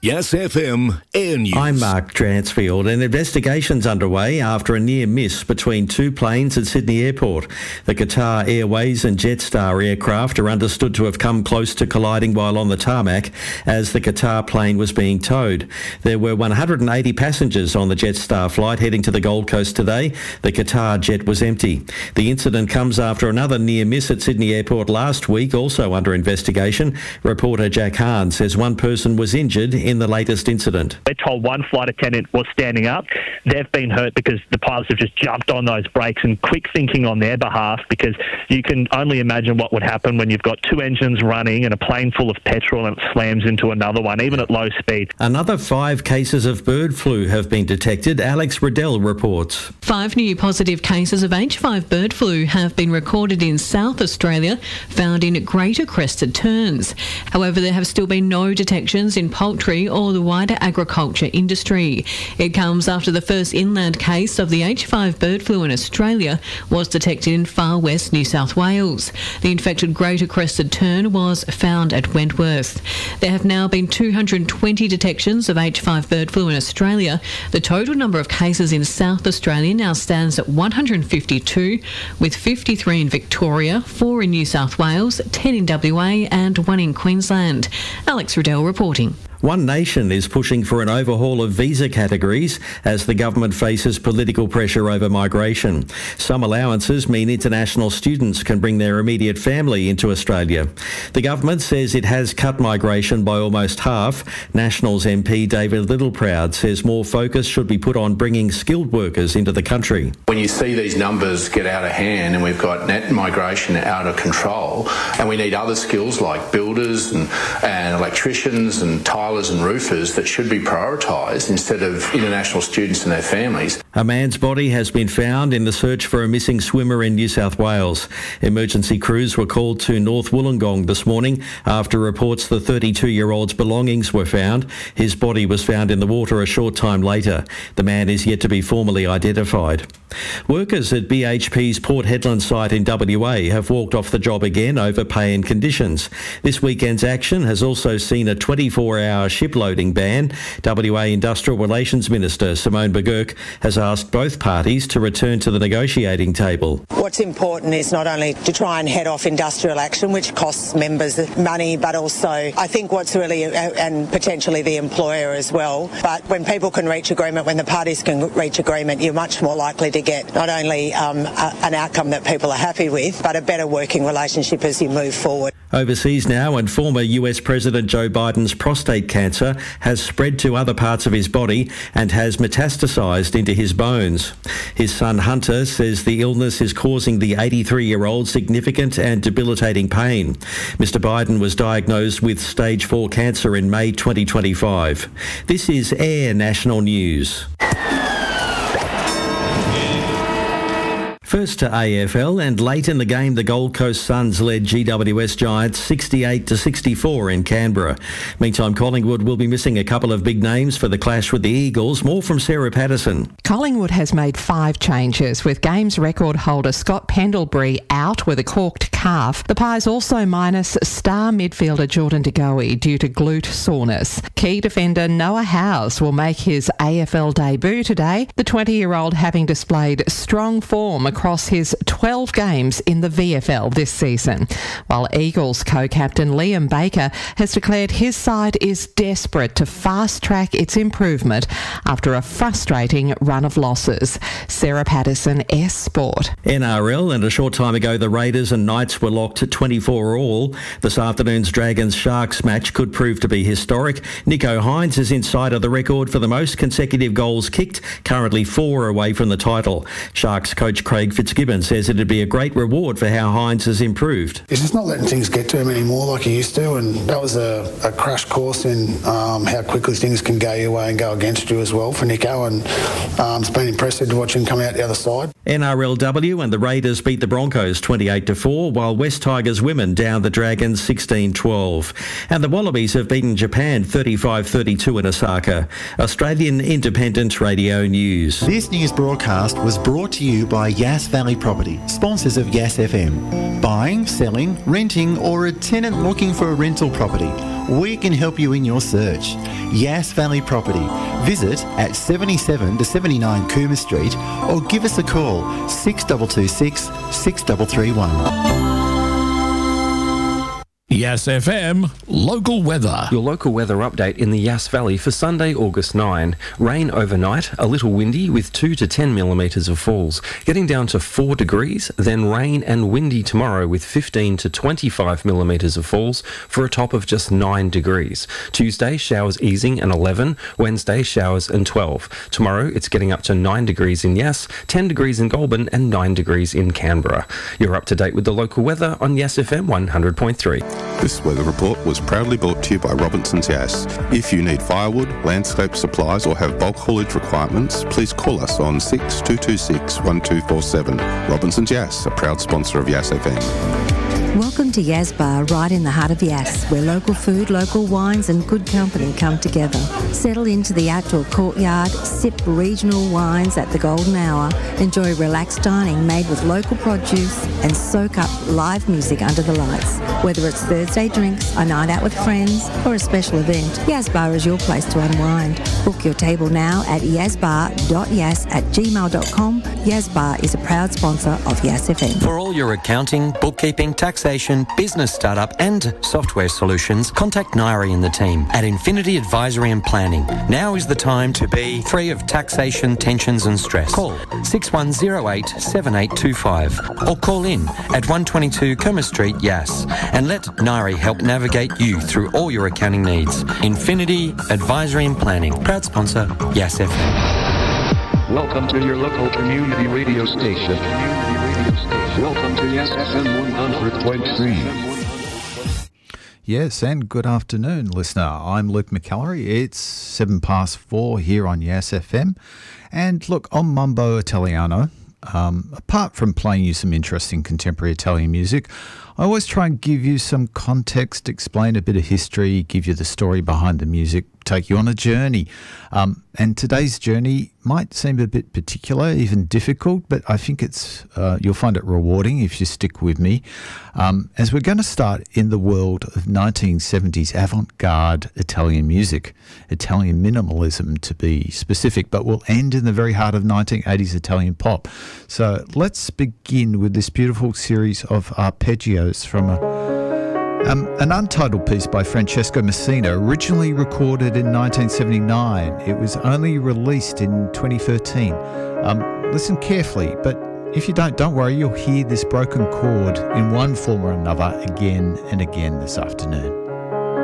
Yes FM Air News. I'm Mark Dransfield. An investigation's underway after a near miss between two planes at Sydney Airport. The Qatar Airways and Jetstar aircraft are understood to have come close to colliding while on the tarmac as the Qatar plane was being towed. There were 180 passengers on the Jetstar flight heading to the Gold Coast today. The Qatar jet was empty. The incident comes after another near miss at Sydney Airport last week, also under investigation. Reporter Jack Hahn says one person was injured in the latest incident. They're told one flight attendant was standing up. They've been hurt because the pilots have just jumped on those brakes, and quick thinking on their behalf, because you can only imagine what would happen when you've got two engines running and a plane full of petrol and it slams into another one, even at low speed. Another 5 cases of bird flu have been detected. Alex Riddell reports. 5 new positive cases of H5 bird flu have been recorded in South Australia, found in Greater Crested Terns. However, there have still been no detections in poultry or the wider agriculture industry. It comes after the first inland case of the H5 bird flu in Australia was detected in far west New South Wales. The infected Greater Crested Tern was found at Wentworth. There have now been 220 detections of H5 bird flu in Australia. The total number of cases in South Australia now stands at 152, with 53 in Victoria, 4 in New South Wales, 10 in WA and 1 in Queensland. Alex Riddell reporting. One Nation is pushing for an overhaul of visa categories as the government faces political pressure over migration. Some allowances mean international students can bring their immediate family into Australia. The government says it has cut migration by almost half. Nationals MP David Littleproud says more focus should be put on bringing skilled workers into the country. When you see these numbers get out of hand and we've got net migration out of control, and we need other skills like builders and electricians and tilers and roofers that should be prioritised instead of international students and their families. A man's body has been found in the search for a missing swimmer in New South Wales. Emergency crews were called to North Wollongong this morning after reports the 32-year-old's belongings were found. His body was found in the water a short time later. The man is yet to be formally identified. Workers at BHP's Port Hedland site in WA have walked off the job again over pay and conditions. This weekend's action has also seen a 24-hour shiploading ban. WA Industrial Relations Minister Simone Bagurk has asked both parties to return to the negotiating table. What's important is not only to try and head off industrial action, which costs members money, but also I think what's really, and potentially the employer as well, but when people can reach agreement, when the parties can reach agreement, you're much more likely to get not only an outcome that people are happy with, but a better working relationship as you move forward. Overseas now, and former US President Joe Biden's prostate cancer has spread to other parts of his body and has metastasised into his bones. His son Hunter says the illness is causing the 83-year-old significant and debilitating pain. Mr Biden was diagnosed with stage 4 cancer in May 2025. This is Air National News. First to AFL, and late in the game, the Gold Coast Suns led GWS Giants 68-64 in Canberra. Meantime, Collingwood will be missing a couple of big names for the clash with the Eagles. More from Sarah Patterson. Collingwood has made 5 changes, with games record holder Scott Pendlebury out with a corked calf. The Pies also minus star midfielder Jordan De Goey due to glute soreness. Key defender Noah Howes will make his AFL debut today, the 20-year-old having displayed strong form across his 12 games in the VFL this season, while Eagles co-captain Liam Baker has declared his side is desperate to fast-track its improvement after a frustrating run of losses. Sarah Patterson, S Sport. NRL, and a short time ago the Raiders and Knights were locked at 24 all. This afternoon's Dragons-Sharks match could prove to be historic. Nico Hines is inside of the record for the most consecutive goals kicked, currently 4 away from the title. Sharks coach Craig Fitzgibbon says it'd be a great reward for how Hines has improved. He's just not letting things get to him anymore like he used to, and that was a crash course in how quickly things can go your way and go against you as well for Nico, and it's been impressive to watch him come out the other side. NRLW, and the Raiders beat the Broncos 28-4, while West Tigers women downed the Dragons 16-12. And the Wallabies have beaten Japan 35-32 in Osaka. Australian Independent Radio News. This news broadcast was brought to you by Yas Yass Valley Property, sponsors of Yass FM. Buying, selling, renting, or a tenant looking for a rental property, we can help you in your search. Yass Valley Property. Visit at 77 to 79 Cooma Street or give us a call 6226 6331. Yass FM local weather. Your local weather update in the Yass Valley for Sunday, August 9. Rain overnight, a little windy with 2 to 10 millimetres of falls. Getting down to 4 degrees, then rain and windy tomorrow with 15 to 25 millimetres of falls for a top of just 9 degrees. Tuesday, showers easing and 11. Wednesday, showers and 12. Tomorrow, it's getting up to 9 degrees in Yass, 10 degrees in Goulburn and 9 degrees in Canberra. You're up to date with the local weather on Yass FM 100.3. This weather report was proudly brought to you by Robinson's Yass. If you need firewood, landscape supplies or have bulk haulage requirements, please call us on 6226 1247. Robinson's Yass, a proud sponsor of Yass FM. Welcome to Yas Bar, right in the heart of Yass, where local food, local wines and good company come together. Settle into the outdoor courtyard, sip regional wines at the golden hour, enjoy relaxed dining made with local produce and soak up live music under the lights. Whether it's Thursday drinks, a night out with friends or a special event, Yas Bar is your place to unwind. Book your table now at yasbar.yas@gmail.com. Yas Bar is a proud sponsor of Yass FM. For all your accounting, bookkeeping, taxation, business startup and software solutions, contact Nairi and the team at Infinity Advisory and Planning. Now is the time to be free of taxation, tensions and stress. Call 6108 7825 or call in at 122 Cooma Street, Yass, and let Nairi help navigate you through all your accounting needs. Infinity Advisory and Planning, proud sponsor, Yass FM. Welcome to your local community radio station. Welcome to Yass FM 100.3. Yes, and good afternoon, listener. I'm Luke McAlary. It's 4:07 here on Yass FM. And look, on Mambo Italiano, apart from playing you some interesting contemporary Italian music, I always try and give you some context, explain a bit of history, give you the story behind the music, take you on a journey. And today's journey might seem a bit particular, even difficult, but I think it's you'll find it rewarding if you stick with me. As we're going to start in the world of 1970s avant-garde Italian music, Italian minimalism to be specific, but we'll end in the very heart of 1980s Italian pop. So let's begin with this beautiful series of arpeggios from an untitled piece by Francesco Messina, originally recorded in 1979. It was only released in 2013. Listen carefully, but if you don't worry, you'll hear this broken chord in one form or another again and again this afternoon.